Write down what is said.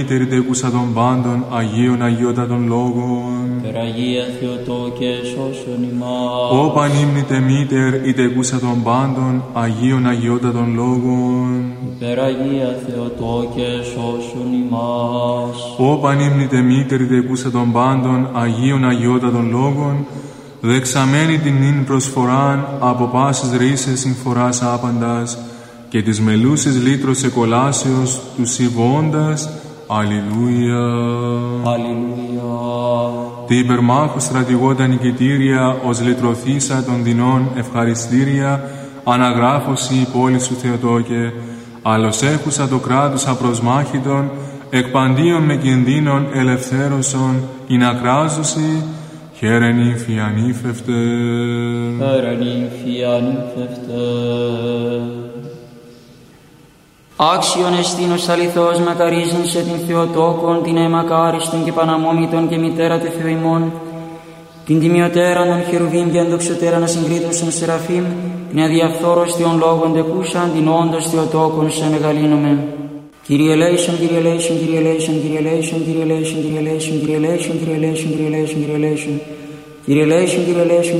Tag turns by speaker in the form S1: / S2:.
S1: Τεριτεκούσα των πάντων, Αγίων Αγιότατων Λόγων.
S2: Περαγία Θεοτόκε, σώσον ημάς.
S1: Ω πανύμνητε μήτερ, ητεκούσα των πάντων, Αγίων Αγιότατων Λόγων.
S2: Περαγία Θεοτόκε, σώσον ημάς.
S1: Ω πανύμνητε μήτερ, ητεκούσα των πάντων, Αγίων Αγιότατων Λόγων, δεξαμένη την νυν προσφοράν, από πάσης ρίσες συμφοράς άπαντας, και της μελούσης λύτρος εκολάσεως, του συμβώντας, Αλληλούια.
S2: Αλληλούια.
S1: Τι υπερμάχου στρατηγώτα νικητήρια, ως λυτρωθήσα των δεινών ευχαριστήρια, αναγράφωση η πόλη σου Θεοτόκε, άλλος έχουσα το κράτος απροσμάχητον, εκπαντίον με κινδύνων ελευθέρωσον, ειν ακράζωση, χαίρε νύμφη ανήφευτε.
S2: Χαίρε νύμφη ανήφευτε. Άξιον εστίνος αληθώς μακαρίζουν σε την Θεοτόκον, την αιμακάριστον και παναμόμητον και μητέρα του Θεού ημών, την τιμιωτέραν των χερουβίμ και ενδοξωτέραν ασυγκρίτωσον Σεραφείμ, την αδιαφθόρωστιον λόγων τεκούσαν, την όντως Θεοτόκον σε μεγαλύνομεν. Kyrie eleison, Kyrie eleison, Kyrie eleison, Kyrie eleison, Kyrie eleison, Kyrie eleison, Kyrie eleison, Kyrie eleison, Kyrie eleison, Kyrie eleison, Kyrie eleison, Kyrie eleison,